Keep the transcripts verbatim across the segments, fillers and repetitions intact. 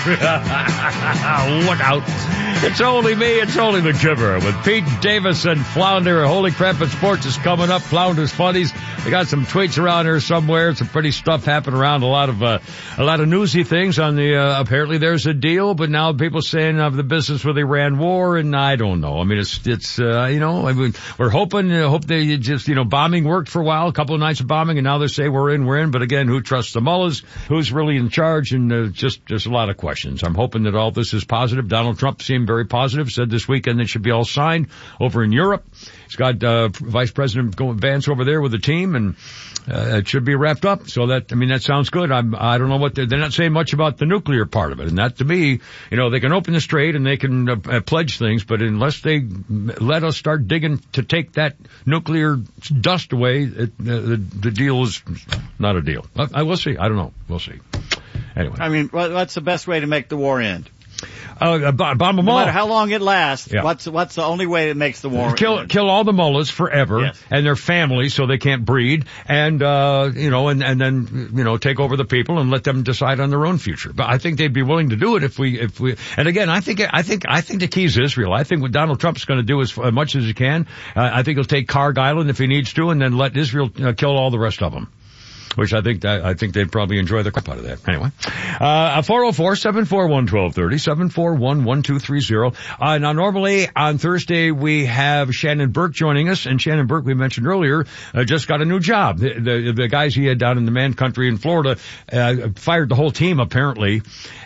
Look out. It's only me, it's only the Giver with Pete Davis and Flounder. Holy Crap at Sports is coming up. Flounder's Funnies. They got some tweets around here somewhere. Some pretty stuff happening around. A lot of, uh, a lot of newsy things on the, uh, apparently there's a deal, but now people saying of the business with the Iran war, and I don't know. I mean, it's, it's, uh, you know, I mean, we're hoping, uh, hope they just, you know, bombing worked for a while, a couple of nights of bombing, and now they say we're in, we're in, but again, who trusts the mullahs? Who's really in charge? And, uh, just, just a lot of questions. I'm hoping that all this is positive. Donald Trump seemed very positive, said this weekend it should be all signed over in Europe. He's got, uh, Vice President Vance over there with the team, and, uh, it should be wrapped up. So that, I mean, that sounds good. I'm, I don't know what they're, they're not saying much about the nuclear part of it. And that to me, you know, they can open the strait and they can uh, uh, pledge things, but unless they let us start digging to take that nuclear dust away, it, uh, the, the deal is not a deal. I, I will see. I don't know. We'll see. Anyway. I mean, what's the best way to make the war end? Uh, bomb them all. No matter how long it lasts, yeah. what's what's the only way it makes the war kill end? Kill all the mullahs forever, yes. and their families so they can't breed, and uh you know, and and then you know take over the people and let them decide on their own future. But I think they'd be willing to do it if we if we. And again, I think I think I think the key is Israel. I think what Donald Trump's going to do is as much as he can. Uh, I think he'll take Karg Island if he needs to, and then let Israel uh, kill all the rest of them. Which I think that, I think they'd probably enjoy the crap out of that. Anyway, uh, four oh four, seven four one, one two three oh, seven four one, one two three oh. Uh, now normally on Thursday we have Shannon Burke joining us, and Shannon Burke, we mentioned earlier, uh, just got a new job. The, the, the guys he had down in the man country in Florida, uh, fired the whole team apparently.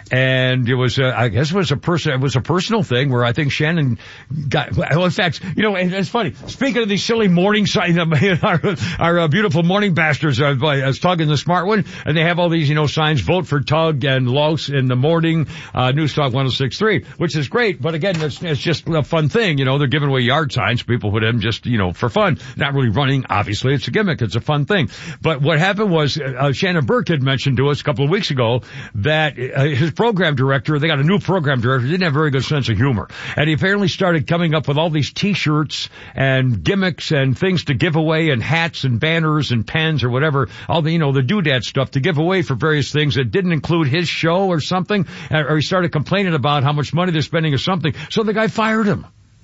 And it was, uh, I guess it was a person, it was a personal thing where I think Shannon got, well, in fact, you know, it's funny. Speaking of these silly morning signs, our, our uh, beautiful morning bastards, uh, as Tug and the Smart One, and they have all these, you know, signs, vote for Tug and Los in the morning, uh, News Talk one oh six point three, which is great. But again, it's, it's just a fun thing. You know, they're giving away yard signs. People put them just, you know, for fun. Not really running. Obviously, it's a gimmick. It's a fun thing. But what happened was, uh, Shannon Burke had mentioned to us a couple of weeks ago that uh, his program director, they got a new program director, didn't have a very good sense of humor. And he apparently started coming up with all these t-shirts and gimmicks and things to give away and hats and banners and pens or whatever, all the, you know, the doodad stuff to give away for various things that didn't include his show or something. Or he started complaining about how much money they're spending or something. So the guy fired him.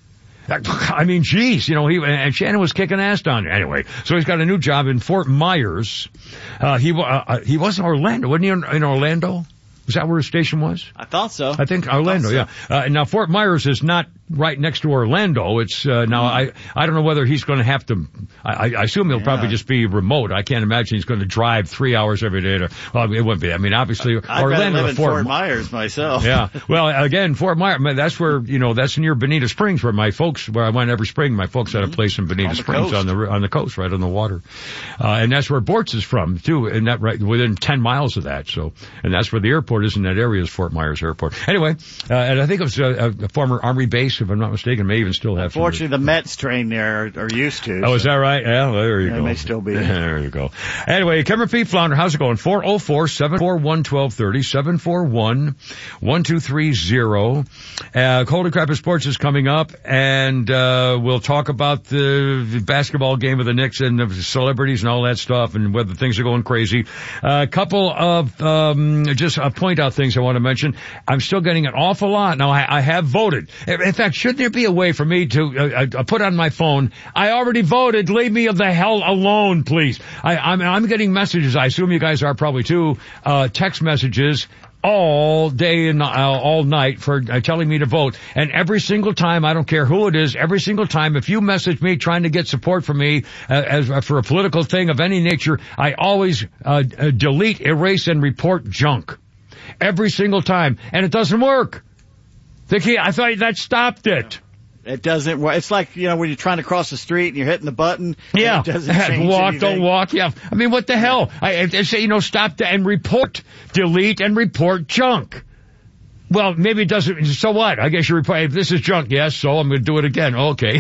I mean, geez, you know, he, and Shannon was kicking ass down there. Anyway, so he's got a new job in Fort Myers. Uh, he, uh, he was in Orlando, wasn't he in, in Orlando? Was that where his station was? I thought so. I think Orlando, I thought so. yeah. Uh, now Fort Myers is not right next to Orlando. It's, uh, now I, I don't know whether he's going to have to, I, I assume he'll yeah. probably just be remote. I can't imagine he's going to drive three hours every day to, well, it wouldn't be. I mean, obviously, I'd Orlando live in Fort, Fort Myers myself. Yeah. Well, again, Fort Myers, that's where, you know, that's near Bonita Springs where my folks, where I went every spring. My folks had a place in Bonita on Springs coast. on the, on the coast, right on the water. Uh, and that's where Bortz is from too, and that right, within ten miles of that. So, and that's where the airport is in that area is Fort Myers Airport. Anyway, uh, and I think it was a, a former Army base, if I'm not mistaken, may even still have. Fortunately, the Mets train there are, are used to. Oh, so. Is that right? Yeah, well, there you they go. They may still be. There you go. Anyway, Cameron P. Flounder, how's it going? four oh four, seven four one, one two three oh, seven four one, one two three oh. Uh, Holy Crap of Sports is coming up, and uh, we'll talk about the, the basketball game of the Knicks and the celebrities and all that stuff and whether things are going crazy. A uh, couple of um, just uh, point out things I want to mention. I'm still getting an awful lot. Now, I, I have voted. In fact, should there be a way for me to uh, uh, put on my phone, I already voted, leave me the hell alone, please. I, I'm, I'm getting messages, I assume you guys are probably too, uh, text messages all day and uh, all night for uh, telling me to vote. And every single time, I don't care who it is, every single time, if you message me trying to get support from me uh, as uh, for a political thing of any nature, I always uh, uh, delete, erase, and report junk. Every single time. And it doesn't work. The key, I thought that stopped it. It doesn't work. It's like, you know, when you're trying to cross the street and you're hitting the button. Yeah. It doesn't change walk, anything. don't walk. Yeah. I mean, what the hell? I, I say, you know, stop the, and report. Delete and report junk. Well, maybe it doesn't. So what? I guess you report, if this is junk, yes, so I'm going to do it again. Okay.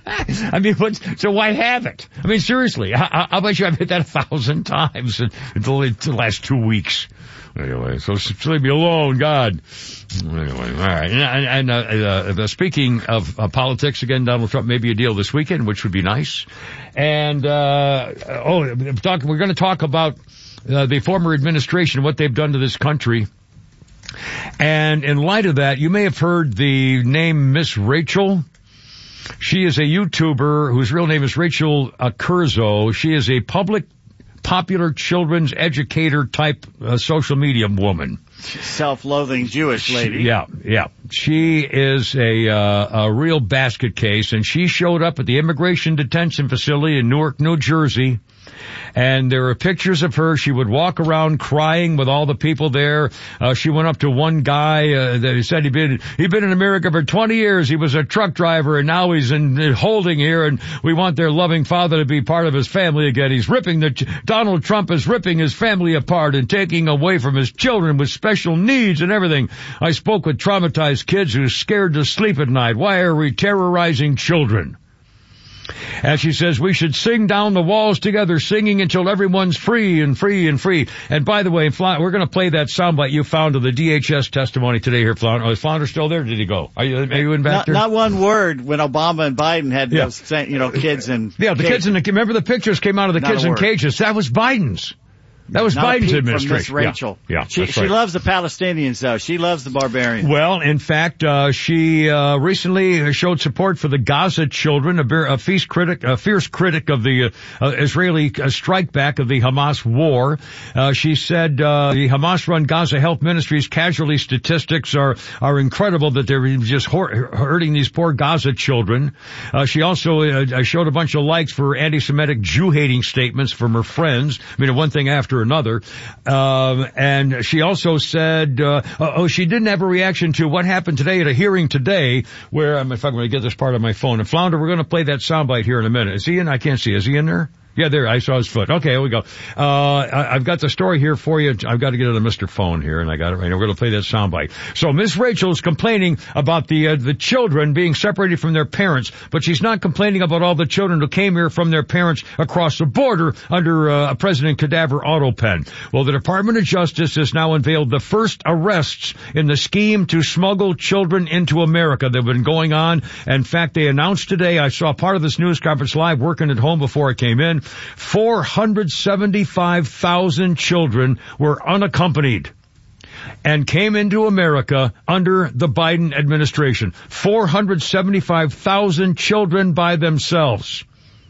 I mean, what, so why have it? I mean, seriously, how, how about you? I've hit that a thousand times in, in the, the last two weeks. Anyway, so leave me alone, God. Anyway, all right. And, and uh, uh, speaking of uh, politics, again, Donald Trump may be a deal this weekend, which would be nice. And uh, oh, talk, we're going to talk about uh, the former administration, what they've done to this country. And in light of that, you may have heard the name Miss Rachel. She is a YouTuber whose real name is Rachel Curzo. She is a public, popular children's educator type uh, social media woman. Self-loathing Jewish lady. She, yeah, yeah. She is a, uh, a real basket case, and she showed up at the immigration detention facility in Newark, New Jersey. And there are pictures of her. She would walk around crying with all the people there. Uh, she went up to one guy uh, that said he'd been he'd been in America for twenty years. He was a truck driver, and now he's in, in holding here. And we want their loving father to be part of his family again. He's ripping the Donald Trump is ripping his family apart and taking away from his children with special needs and everything. I spoke with traumatized kids who are scared to sleep at night. Why are we terrorizing children? And she says we should sing down the walls together, singing until everyone's free and free and free. And by the way, we're going to play that soundbite you found of the D H S testimony today here, Flounder. Oh, is Flounder still there? Did he go? Are you, are you in back not, there? Not one word when Obama and Biden had yeah. those, you know, kids and yeah, the cages. kids in the remember the pictures came out of the not kids in cages. That was Biden's. That was Not Biden's a peep administration. From Miss Rachel. Yeah, yeah she, that's she right. loves the Palestinians, though. She loves the barbarians. Well, in fact, uh, she uh, recently showed support for the Gaza children, a, a, fierce critic, a fierce critic of the uh, uh, Israeli uh, strike back of the Hamas war. Uh, she said uh, the Hamas-run Gaza Health Ministries casualty statistics are are incredible, that they're just hor- hurting these poor Gaza children. Uh, she also uh, showed a bunch of likes for anti-Semitic Jew-hating statements from her friends. I mean, one thing after another. Um, and she also said, uh, oh, she didn't have a reaction to what happened today at a hearing today where, um, if I'm going to get this part of my phone. And Flounder, we're going to play that soundbite here in a minute. Is he in? I can't see. Is he in there? Yeah, there, I saw his foot. Okay, here we go. Uh, I, I've got the story here for you. I've got to get it on Mister Phone here, and I got it right now. We're going to play that soundbite. So Miss Rachel's complaining about the, uh, the children being separated from their parents, but she's not complaining about all the children who came here from their parents across the border under, uh, President Cadaver auto pen. Well, the Department of Justice has now unveiled the first arrests in the scheme to smuggle children into America. They've been going on. In fact, they announced today, I saw part of this news conference live working at home before I came in, four hundred seventy-five thousand children were unaccompanied and came into America under the Biden administration. four hundred seventy-five thousand children by themselves.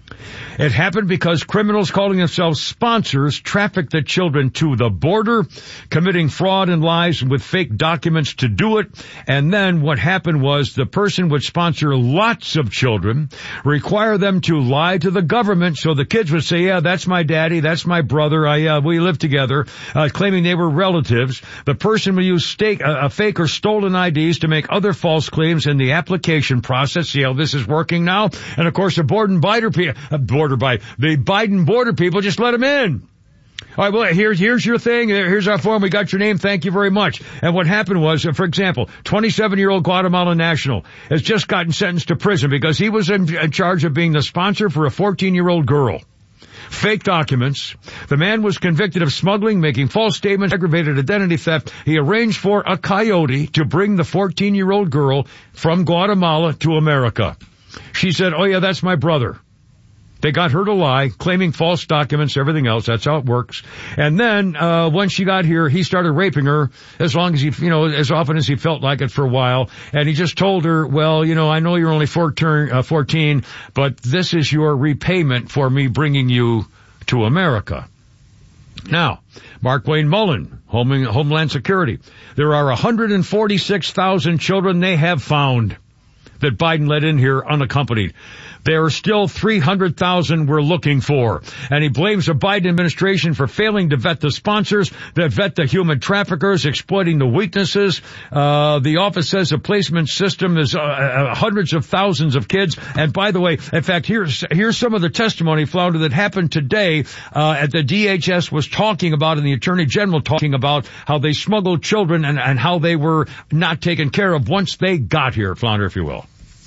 It happened because criminals calling themselves sponsors trafficked the children to the border, committing fraud and lies with fake documents to do it. And then what happened was the person would sponsor lots of children, require them to lie to the government, so the kids would say, yeah, that's my daddy, that's my brother, I, uh, we live together, uh, claiming they were relatives. The person would use stake, uh, fake or stolen I Ds to make other false claims in the application process. See how this is working now? And of course, the border Biden, uh, border by the Biden border people just let them in. All right, well, here's, here's your thing. Here's our form. We got your name. Thank you very much. And what happened was, for example, twenty-seven-year-old Guatemalan national has just gotten sentenced to prison because he was in, in charge of being the sponsor for a fourteen-year-old girl. Fake documents. The man was convicted of smuggling, making false statements, aggravated identity theft. He arranged for a coyote to bring the fourteen-year-old girl from Guatemala to America. She said, oh yeah, that's my brother. They got her to lie, claiming false documents, everything else. That's how it works. And then, uh, when she got here, he started raping her as long as he, you know, as often as he felt like it for a while. And he just told her, well, you know, I know you're only fourteen, but this is your repayment for me bringing you to America. Now, Mark Wayne Mullen, Homeland Security. There are one hundred forty-six thousand children they have found that Biden let in here unaccompanied. There are still three hundred thousand we're looking for. And he blames the Biden administration for failing to vet the sponsors, that vet the human traffickers, exploiting the weaknesses. Uh, the office says the placement system is uh, uh, hundreds of thousands of kids. And by the way, in fact, here's, here's some of the testimony, Flounder, that happened today, uh, at the D H S was talking about, and the Attorney General talking about how they smuggled children and, and how they were not taken care of once they got here, Flounder, if you will.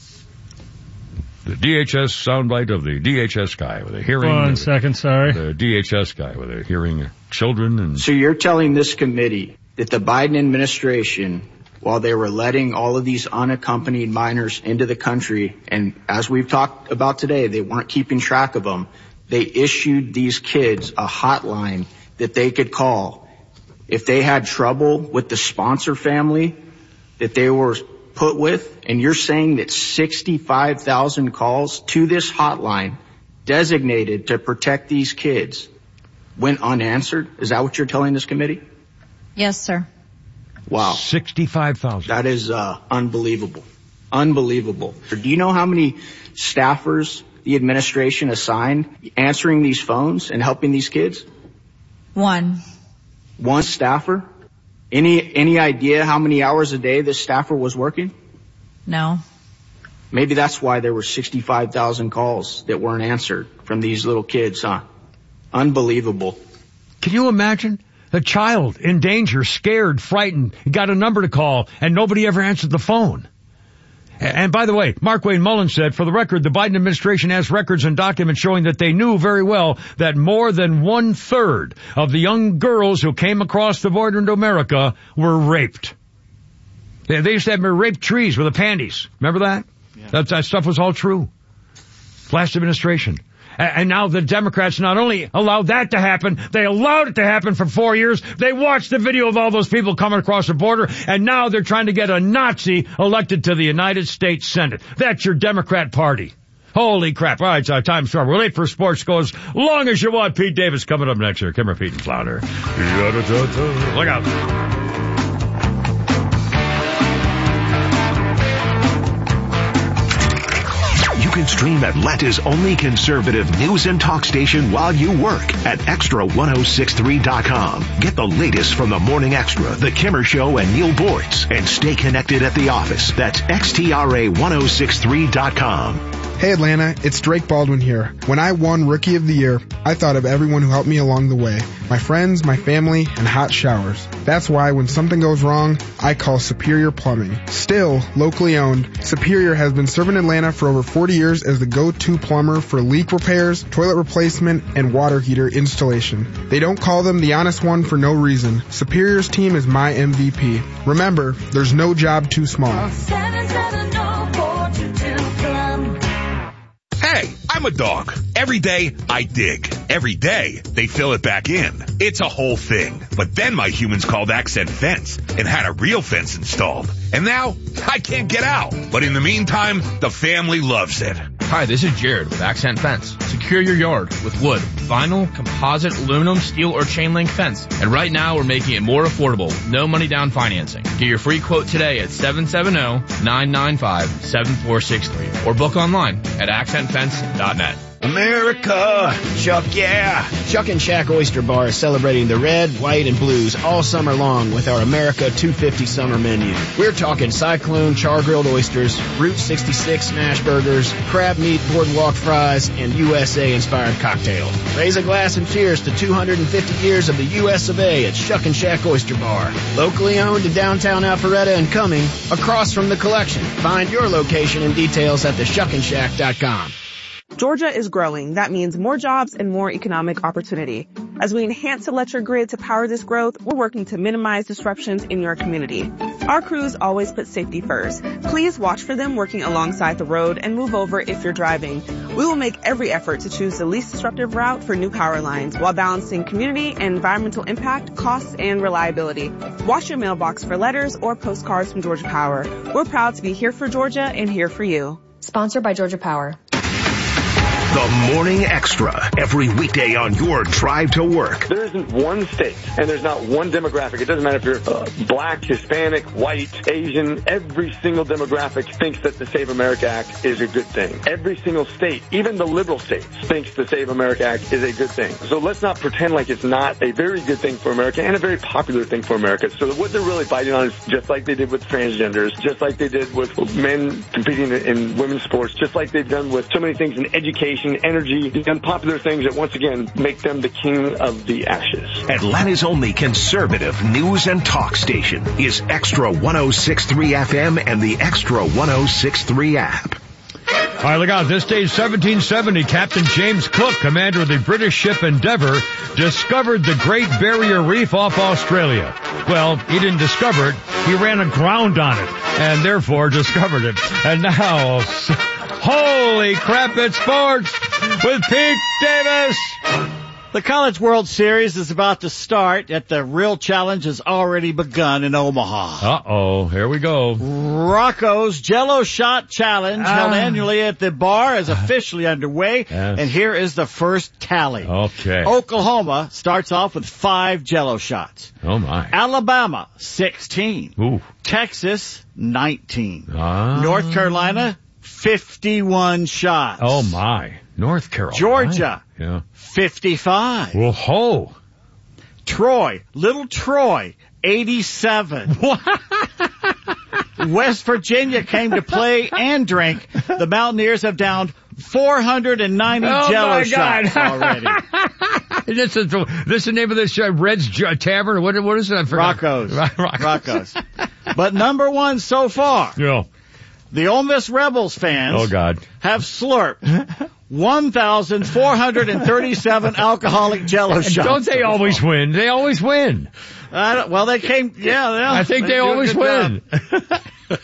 The D H S soundbite of the D H S guy with a hearing. One second, sorry. The D H S guy with a hearing children and. So you're telling this committee that the Biden administration, while they were letting all of these unaccompanied minors into the country, and as we've talked about today, they weren't keeping track of them, they issued these kids a hotline that they could call if they had trouble with the sponsor family that they were put with, and you're saying that sixty-five thousand calls to this hotline designated to protect these kids went unanswered? Is that what you're telling this committee? Yes, sir. Wow. sixty-five thousand. That is uh, unbelievable. Unbelievable. Do you know how many staffers the administration assigned answering these phones and helping these kids? One. One staffer? Any any idea how many hours a day this staffer was working? No. Maybe that's why there were sixty-five thousand calls that weren't answered from these little kids, huh? Unbelievable. Can you imagine? A child in danger, scared, frightened, got a number to call, and nobody ever answered the phone. And by the way, Markwayne Mullin said, for the record, the Biden administration has records and documents showing that they knew very well that more than one-third of the young girls who came across the border into America were raped. They, they used to have raped trees with the panties. Remember that? Yeah. That, that stuff was all true. Last administration. And now the Democrats not only allowed that to happen, they allowed it to happen for four years. They watched the video of all those people coming across the border, and now they're trying to get a Nazi elected to the United States Senate. That's your Democrat Party. Holy crap. All right, so time's short. We're late for sports. Goes long as you want. Pete Davis coming up next here. Kimmer, Pete, and Flounder. Look out. You can stream Atlanta's only conservative news and talk station while you work at extra ten sixty-three dot com. Get the latest from the Morning Extra, The Kimmer Show, and Neil Boyce, and stay connected at the office. That's extra ten sixty-three dot com. Hey Atlanta, it's Drake Baldwin here. When I won Rookie of the Year, I thought of everyone who helped me along the way. My friends, my family, and hot showers. That's why when something goes wrong, I call Superior Plumbing. Still locally owned, Superior has been serving Atlanta for over forty years as the go-to plumber for leak repairs, toilet replacement, and water heater installation. They don't call them the honest one for no reason. Superior's team is my M V P. Remember, there's no job too small. Hey, I'm a dog. Every day, I dig. Every day, they fill it back in. It's a whole thing. But then my humans called Accent Fence and had a real fence installed. And now, I can't get out. But in the meantime, the family loves it. Hi, this is Jared with Accent Fence. Secure your yard with wood, vinyl, composite, aluminum, steel, or chain link fence. And right now, we're making it more affordable. No money down financing. Get your free quote today at seven seven zero, nine nine five, seven four six three or book online at accent fence dot net. America! Chuck, yeah! Chuck and Shack Oyster Bar is celebrating the red, white, and blues all summer long with our America two fifty summer menu. We're talking Cyclone char-grilled oysters, Route sixty-six smash burgers, crab meat boardwalk fries, and U S A-inspired cocktails. Raise a glass and cheers to two hundred fifty years of the U S of A at Chuck and Shack Oyster Bar. Locally owned in downtown Alpharetta and Cumming, across from the collection. Find your location and details at the shuck and shack dot com. Georgia is growing. That means more jobs and more economic opportunity. As we enhance the electric grid to power this growth, we're working to minimize disruptions in your community. Our crews always put safety first. Please watch for them working alongside the road and move over if you're driving. We will make every effort to choose the least disruptive route for new power lines while balancing community and environmental impact, costs, and reliability. Watch your mailbox for letters or postcards from Georgia Power. We're proud to be here for Georgia and here for you. Sponsored by Georgia Power. The Morning Extra, every weekday on your drive to work. There isn't one state, and there's not one demographic. It doesn't matter if you're uh, black, Hispanic, white, Asian. Every single demographic thinks that the Save America Act is a good thing. Every single state, even the liberal states, thinks the Save America Act is a good thing. So let's not pretend like it's not a very good thing for America and a very popular thing for America. So what they're really fighting on is just like they did with transgenders, just like they did with men competing in women's sports, just like they've done with so many things in education, energy, the unpopular things that once again make them the king of the ashes. Atlanta's only conservative news and talk station is Extra ten sixty-three F M and the Extra ten sixty-three app. All right, look out. This day, seventeen seventy, Captain James Cook, commander of the British ship Endeavour, discovered the Great Barrier Reef off Australia. Well, he didn't discover it. He ran aground on it and therefore discovered it. And now, holy crap, it's sports with Pete Davis. The College World Series is about to start, yet the real challenge has already begun in Omaha. Uh-oh, here we go. Rocco's Jello Shot Challenge, Ah. held annually at the bar, is officially underway, Yes. and here is the first tally. Okay. Oklahoma starts off with five Jello shots. Oh, my. Alabama, sixteen. Ooh. Texas, nineteen. Ah. North Carolina, fifty-one shots. Oh, my. North Carolina. Georgia, Yeah. fifty-five. Well, ho. Troy, Little Troy, eighty-seven. West Virginia came to play and drink. The Mountaineers have downed four hundred ninety Oh, Jello my God. shots already. this, is, this is the name of this uh, Red's J- Tavern? What, what is it? I forgot. Rocco's. Rocco's. Rocco's. But number one so far, Yeah. the Ole Miss Rebels fans Oh, God. have slurped one thousand four hundred thirty-seven alcoholic Jello shots. Don't they always win? They always win. I don't, well, they came, yeah. yeah I think they, do a always good win. job.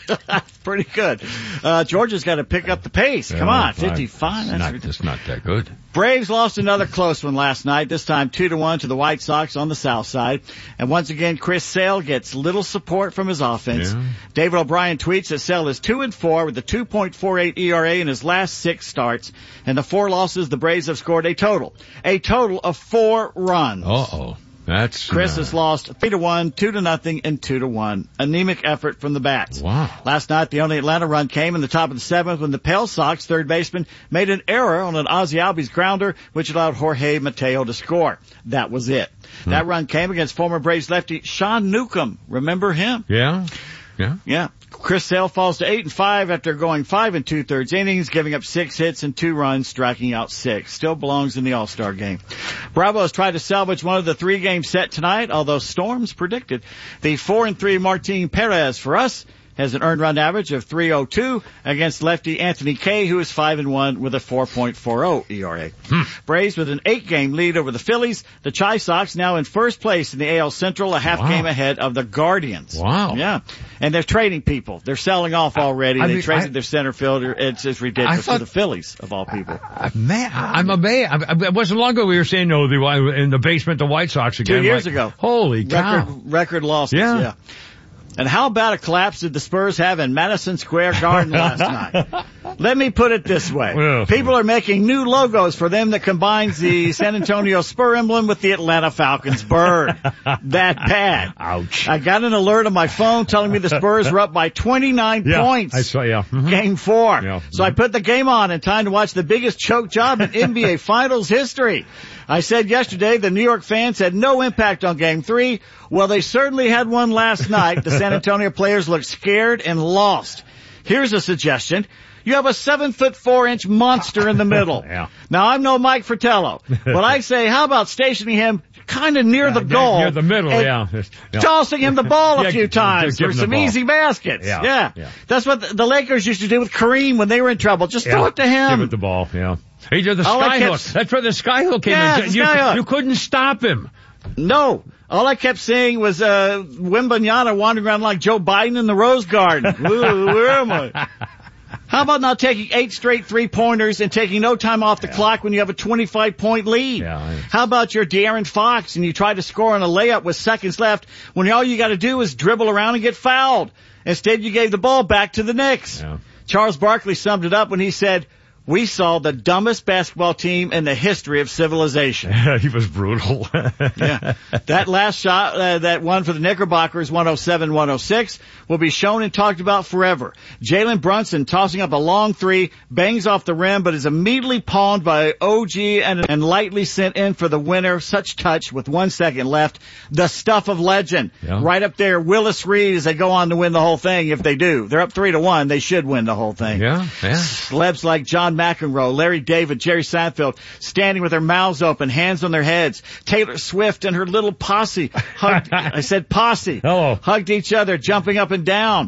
Pretty good. Uh, Georgia's got to pick up the pace. Come Yeah, on, fifty-five. That's Not, it's not that good. Braves lost another close one last night, this time two to one to the White Sox on the south side. And once again, Chris Sale gets little support from his offense. Yeah. David O'Brien tweets that Sale is two and four with a two point four eight E R A in his last six starts. And the four losses, the Braves have scored a total, a total of four runs. Uh-oh. That's Chris uh, has lost three to one, two to nothing, and two to one. Anemic effort from the bats. Wow. Last night, the only Atlanta run came in the top of the seventh when the Pale Sox third baseman made an error on an Ozzie Albies grounder, which allowed Jorge Mateo to score. That was it. Hmm. That run came against former Braves lefty Sean Newcomb. Remember him? Yeah. Yeah. Yeah. Chris Sale falls to eight and five after going five and two thirds innings, giving up six hits and two runs, striking out six. Still belongs in the All-Star game. Bravo has tried to salvage one of the three games set tonight, although Storms predicted. The four and three Martin Perez for us has an earned run average of three oh two against lefty Anthony Kay, who is five and one with a four point four oh E R A. Hmm. Braves with an eight-game lead over the Phillies. The Chi Sox now in first place in the A L Central, a half wow. game ahead of the Guardians. Wow. Yeah. And they're trading people. They're selling off already. I they mean, traded I, their center fielder. It's just ridiculous thought, for the Phillies, of all people. Uh, man, I'm amazed. It wasn't long ago we were saying, no, the, in the basement, the White Sox again. Two years like, ago. Holy cow. Record, record losses. Yeah. yeah. And how about a collapse did the Spurs have in Madison Square Garden last night? Let me put it this way. Well, People are making new logos for them that combines the San Antonio Spur emblem with the Atlanta Falcons bird. That bad. Ouch. I got an alert on my phone telling me the Spurs were up by twenty-nine yeah, points. I saw, yeah. Mm-hmm. Game four. Yeah. So I put the game on in time to watch the biggest choke job in N B A Finals history. I said yesterday the New York fans had no impact on Game three. Well, they certainly had one last night. The San Antonio players looked scared and lost. Here's a suggestion. You have a seven foot four inch monster in the middle. Yeah. Now, I'm no Mike Fratello, but I say, how about stationing him kind of near yeah, the goal? Near the middle, yeah. yeah. Tossing him the ball a yeah, few times for some easy baskets. Yeah, yeah. yeah. That's what the, the Lakers used to do with Kareem when they were in trouble. Just yeah. throw it to him. Give it the ball, yeah. He did the All skyhook. That's where the skyhook came yeah, in. The You, sky you couldn't stop him. No. All I kept seeing was uh Wembanyama wandering around like Joe Biden in the Rose Garden. Ooh, where am I? How about not taking eight straight three-pointers and taking no time off the yeah. clock when you have a twenty-five point lead? Yeah, How about your De'Aaron Fox and you try to score on a layup with seconds left when all you got to do is dribble around and get fouled? Instead, you gave the ball back to the Knicks. Yeah. Charles Barkley summed it up when he said, we saw the dumbest basketball team in the history of civilization. Yeah, he was brutal. yeah. That last shot, uh, that one for the Knickerbockers, one oh seven one oh six, will be shown and talked about forever. Jalen Brunson tossing up a long three, bangs off the rim, but is immediately palmed by O G and, and lightly sent in for the winner. Such touch with one second left. The stuff of legend. Yeah. Right up there, Willis Reed as they go on to win the whole thing. If they do, they're up three to one. They should win the whole thing. Yeah, yeah. Celebs like John McEnroe, Larry David, Jerry Seinfeld, standing with their mouths open, hands on their heads. Taylor Swift and her little posse hugged, I said posse, Hello. hugged each other, jumping up and down.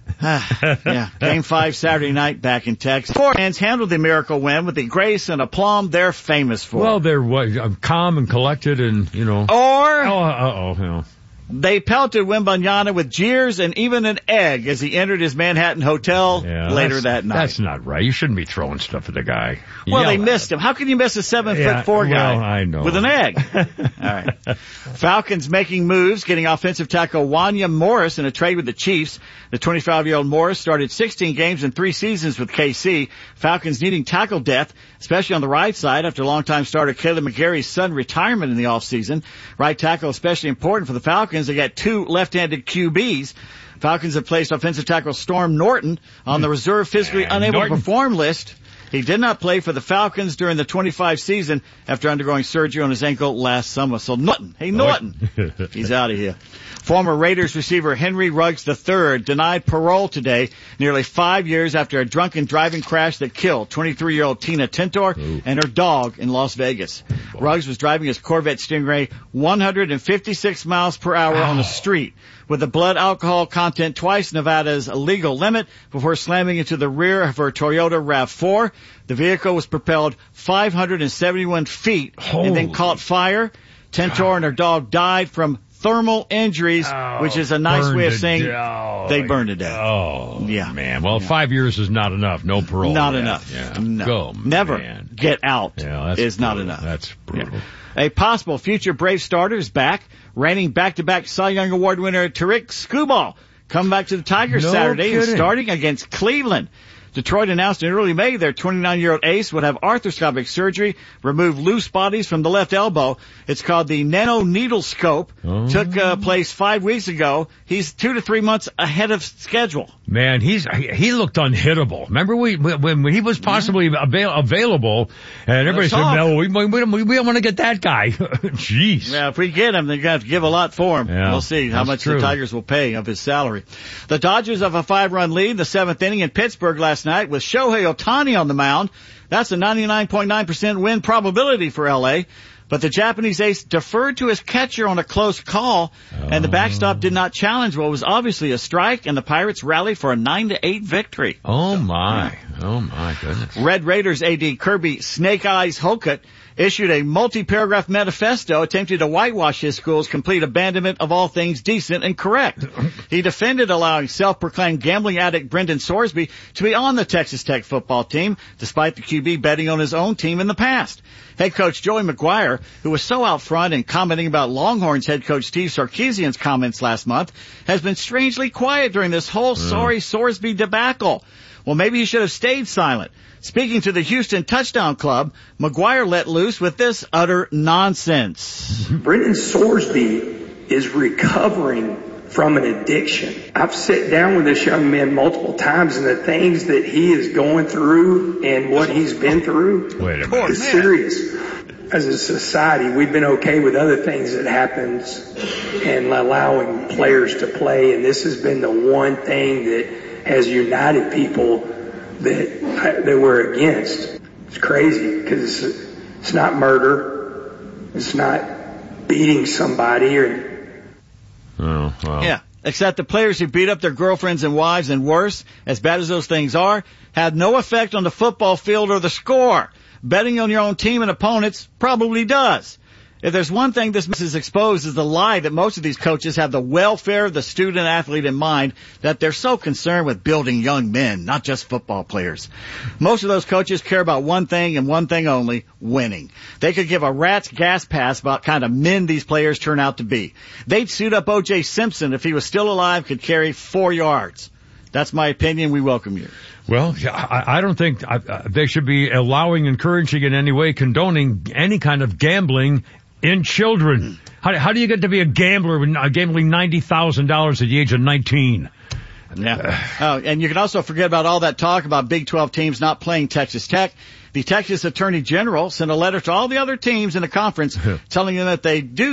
yeah, Game five Saturday night back in Texas. Four fans handled the miracle win with the grace and aplomb they're famous for. Well, they're what, uh, calm and collected and, you know. Or, oh, uh-oh, you know. They pelted Wembanyama with jeers and even an egg as he entered his Manhattan hotel Yeah, later that's- that night. That's not right. You shouldn't be throwing stuff at the guy. Well, Yell they at missed him. How can you miss a seven Yeah, foot four guy well, I know. with an egg? All right. Falcons making moves, getting offensive tackle Wanya Morris in a trade with the Chiefs. The twenty-five-year-old Morris started sixteen games in three seasons with K C. Falcons needing tackle depth, especially on the right side after longtime starter Caleb McGarry's sudden retirement in the offseason. Right tackle especially important for the Falcons. They got two left-handed Q Bs. Falcons have placed offensive tackle Storm Norton on the reserve physically Yeah, unable Norton. to perform list. He did not play for the Falcons during the twenty-five season after undergoing surgery on his ankle last summer. So Norton, hey Norton, he's out of here. Former Raiders receiver Henry Ruggs the third denied parole today, nearly five years after a drunken driving crash that killed twenty-three-year-old Tina Tintor Ooh. and her dog in Las Vegas. Boy. Ruggs was driving his Corvette Stingray one hundred fifty-six miles per hour Ow. on the street with the blood alcohol content twice Nevada's legal limit before slamming into the rear of her Toyota RAV four. The vehicle was propelled five hundred seventy-one feet Holy. and then caught fire. Tintor God. and her dog died from thermal injuries, oh, which is a nice way of saying oh, they burned to death. Oh, yeah. man. Well, yeah. five years is not enough. No parole. Not yet. enough. Yeah. No. Go, Never man. get out yeah, that's is brutal. not enough. That's brutal. Yeah. A possible future Brave starter is back. Reigning back-to-back Cy Young Award winner Tariq Skubal come back to the Tigers no Saturday and kidding. starting against Cleveland. Detroit announced in early May their twenty-nine-year-old ace would have arthroscopic surgery, remove loose bodies from the left elbow. It's called the nano needle scope. Oh. Took uh, place five weeks ago. He's two to three months ahead of schedule. Man, he's he looked unhittable. Remember we when he was possibly avail, available, and everybody said, "No, we we, we, we don't want to get that guy." Jeez. Yeah, if we get him, they're going to have to give a lot for him. Yeah, we'll see how much true. the Tigers will pay of his salary. The Dodgers have a five-run lead, the seventh inning in Pittsburgh last night with Shohei Ohtani on the mound. That's a ninety-nine point nine percent win probability for L A. But the Japanese ace deferred to his catcher on a close call, oh. and the backstop did not challenge what was obviously a strike, and the Pirates rallied for a nine to eight victory. Oh my. Oh my goodness. Red Raiders A D Kirby Snake Eyes Hocutt issued a multi-paragraph manifesto attempting to whitewash his school's complete abandonment of all things decent and correct. He defended allowing self-proclaimed gambling addict Brendan Sorsby to be on the Texas Tech football team, despite the Q B betting on his own team in the past. Head coach Joey McGuire, who was so out front in commenting about Longhorns head coach Steve Sarkisian's comments last month, has been strangely quiet during this whole mm. sorry Sorsby debacle. Well, maybe he should have stayed silent. Speaking to the Houston Touchdown Club, McGuire let loose with this utter nonsense. Brendan Sorsby is recovering from an addiction. I've sat down with this young man multiple times, and the things that he is going through and what he's been through Wait a minute. is serious. As a society, we've been okay with other things that happens and allowing players to play, and this has been the one thing that has united people that that we're against. It's crazy because it's, it's not murder, it's not beating somebody or. Oh, wow. Yeah, except the players who beat up their girlfriends and wives and worse, as bad as those things are, had no effect on the football field or the score. Betting on your own team and opponents probably does. If there's one thing this is exposed is the lie that most of these coaches have the welfare of the student athlete in mind, that they're so concerned with building young men, not just football players. Most of those coaches care about one thing and one thing only, winning. They could give a rat's gas pass about kind of men these players turn out to be. They'd suit up O J Simpson if he was still alive, could carry four yards. That's my opinion. We welcome you. Well, I, I don't think I, they should be allowing, encouraging in any way, condoning any kind of gambling in children. How, how do you get to be a gambler when uh, gambling ninety thousand dollars at the age of nineteen? Yeah. Oh, and you can also forget about all that talk about Big twelve teams not playing Texas Tech. The Texas Attorney General sent a letter to all the other teams in the conference telling them that they do